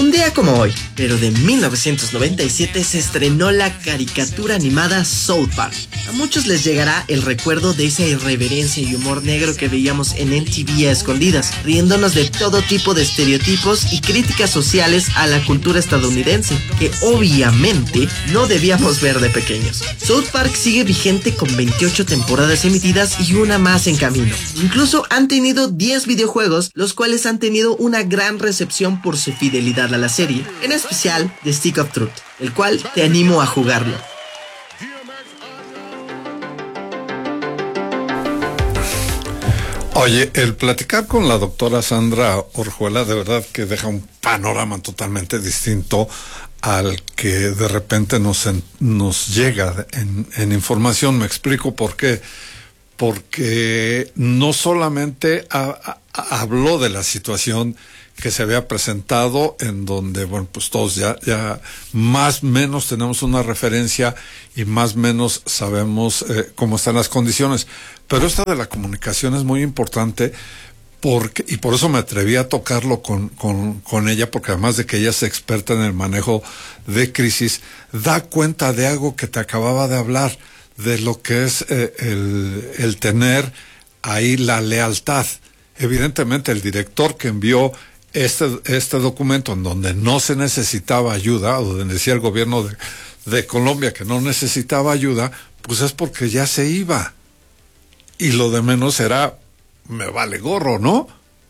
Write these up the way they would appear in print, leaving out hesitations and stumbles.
Un día como hoy, pero de 1997, se estrenó la caricatura animada South Park. A muchos les llegará el recuerdo de esa irreverencia y humor negro que veíamos en MTV a escondidas, riéndonos de todo tipo de estereotipos y críticas sociales a la cultura estadounidense, que obviamente no debíamos ver de pequeños. South Park sigue vigente con 28 temporadas emitidas y una más en camino. Incluso han tenido 10 videojuegos, los cuales han tenido una gran recepción por su fidelidad a la serie, en especial The Stick of Truth, el cual te animo a jugarlo. Oye, el platicar con la doctora Sandra Orjuela de verdad que deja un panorama totalmente distinto al que de repente nos llega en información. Me explico por qué. Porque no solamente habló de la situación que se había presentado, en donde, bueno, pues todos ya más o menos tenemos una referencia y más o menos sabemos cómo están las condiciones. Pero esta de la comunicación es muy importante, y por eso me atreví a tocarlo con ella, porque además de que ella es experta en el manejo de crisis, da cuenta de algo que te acababa de hablar, de lo que es el tener ahí la lealtad. Evidentemente el director que envió este documento, en donde no se necesitaba ayuda, o donde decía el gobierno de Colombia que no necesitaba ayuda, pues es porque ya se iba. Y lo de menos era, me vale gorro, ¿no?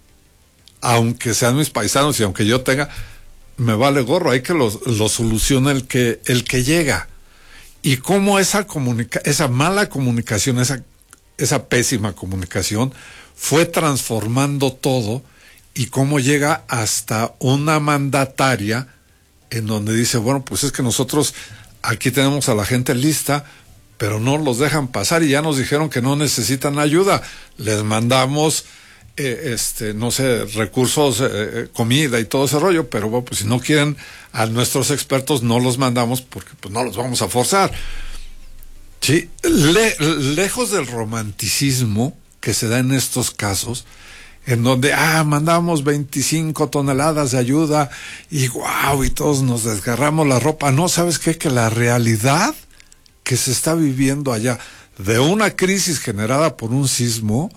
Aunque sean mis paisanos y aunque yo tenga, me vale gorro, hay que lo solucione el que llega. Y cómo esa mala comunicación, esa pésima comunicación, fue transformando todo, y cómo llega hasta una mandataria en donde dice, bueno, pues es que nosotros aquí tenemos a la gente lista, pero no los dejan pasar y ya nos dijeron que no necesitan ayuda. Les mandamos, no sé, recursos, comida y todo ese rollo, pero bueno, pues si no quieren a nuestros expertos, no los mandamos porque pues no los vamos a forzar. Sí, lejos del romanticismo que se da en estos casos, en donde, mandamos 25 toneladas de ayuda y guau, y todos nos desgarramos la ropa. No, ¿sabes qué? Que la realidad que se está viviendo allá, de una crisis generada por un sismo,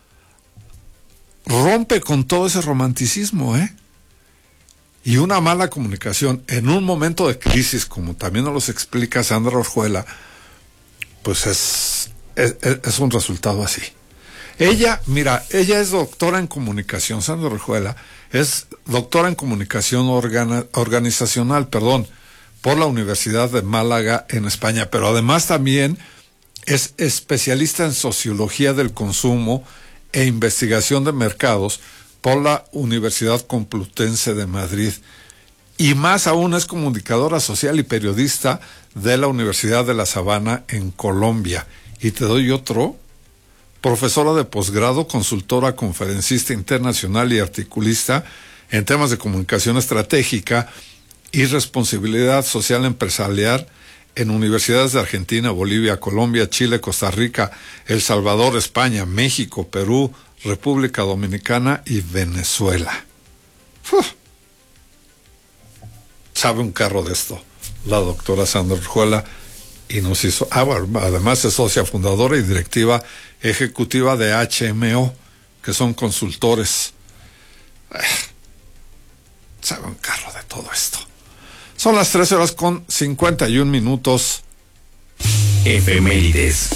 rompe con todo ese romanticismo, Y una mala comunicación en un momento de crisis, como también nos lo explica Sandra Orjuela, pues es un resultado así. Ella es doctora en comunicación, Sandra Orjuela es doctora en comunicación organizacional, por la Universidad de Málaga en España, pero además también es especialista en sociología del consumo e investigación de mercados por la Universidad Complutense de Madrid. Y más aún es comunicadora social y periodista de la Universidad de La Sabana en Colombia. Y te doy otro: profesora de posgrado, consultora, conferencista internacional y articulista en temas de comunicación estratégica y responsabilidad social empresarial en universidades de Argentina, Bolivia, Colombia, Chile, Costa Rica, El Salvador, España, México, Perú, República Dominicana y Venezuela. Sabe un carro de esto la doctora Sandra Orjuela, y nos hizo, además es socia fundadora y directiva ejecutiva de HMO, que son consultores. Sabe un carro de todo esto. Son las 13:51. Efemérides.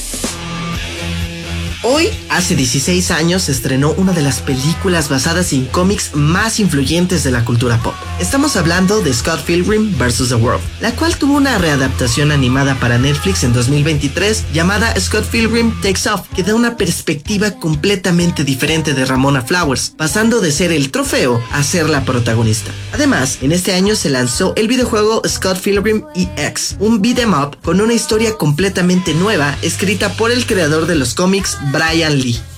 Hoy, hace 16 años, se estrenó una de las películas basadas en cómics más influyentes de la cultura pop. Estamos hablando de Scott Pilgrim vs. The World, la cual tuvo una readaptación animada para Netflix en 2023 llamada Scott Pilgrim Takes Off, que da una perspectiva completamente diferente de Ramona Flowers, pasando de ser el trofeo a ser la protagonista. Además, en este año se lanzó el videojuego Scott Pilgrim EX, un beat 'em up con una historia completamente nueva escrita por el creador de los cómics, Brian Lee.